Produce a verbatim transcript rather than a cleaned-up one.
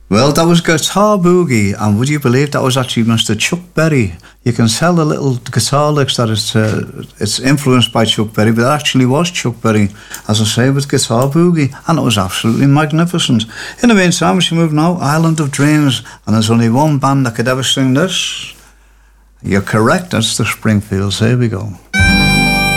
Well, that was Guitar Boogie, and would you believe that was actually Mister Chuck Berry? You can tell the little guitar licks that it's uh, it's influenced by Chuck Berry, but it actually was Chuck Berry, as I say, with Guitar Boogie, and it was absolutely magnificent. In the meantime, we should move now, Island of Dreams, and there's only one band that could ever sing this. You're correct, that's the Springfields. Here we go.